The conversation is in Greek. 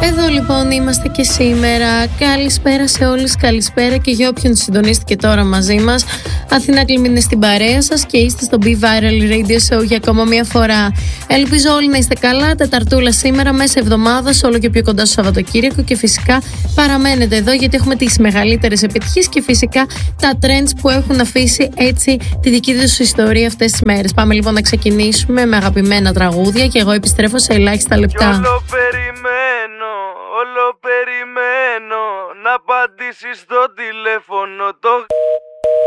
Εδώ λοιπόν είμαστε και σήμερα. Καλησπέρα σε όλους, καλησπέρα και για όποιον συντονίστηκε τώρα μαζί μας. Αθηνά Κλίμη είναι στην παρέα σας και είστε στο Be Viral Radio Show για ακόμα μια φορά. Ελπίζω όλοι να είστε καλά. Τεταρτούλα σήμερα, μέσα εβδομάδας, όλο και πιο κοντά στο Σαββατοκύριακο. Και φυσικά παραμένετε εδώ γιατί έχουμε τις μεγαλύτερες επιτυχίες και φυσικά τα trends που έχουν αφήσει έτσι τη δική τους ιστορία αυτές τις μέρες. Πάμε λοιπόν να ξεκινήσουμε με αγαπημένα τραγούδια και εγώ επιστρέφω σε ελάχιστα λεπτά. Όλο περιμένω να απαντήσεις στο τηλέφωνο. Το